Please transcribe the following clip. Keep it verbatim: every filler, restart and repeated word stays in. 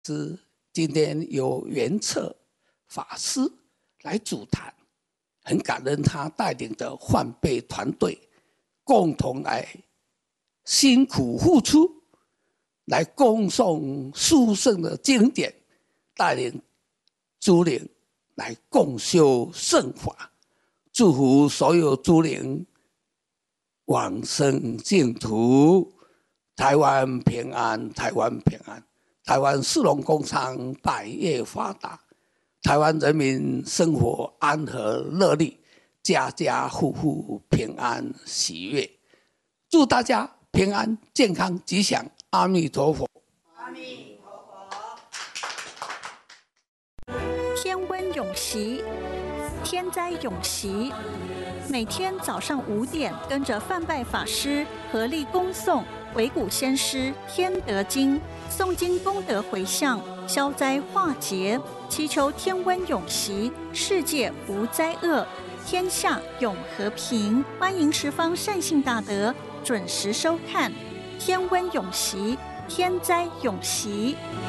是今天由圆策法师来主谈，很感恩他带领的换辈团队共同来辛苦付出，来恭诵书圣的经典，带领诸灵来共修圣法，祝福所有诸灵往生净土，台湾平安，台湾平安，台湾市农工商百业发达，台湾人民生活安和乐利，家家户户平安喜悦，祝大家平安健康吉祥，阿弥陀佛。 阿弥陀佛。天温永习，天灾永习。每天早上五点，跟着范拜法师合力恭诵维古先师《天德经》，诵经功德回向，消灾化劫，祈求天温永习，世界无灾厄，天下永和平。欢迎十方善信大德准时收看《天温永习》，天灾永习。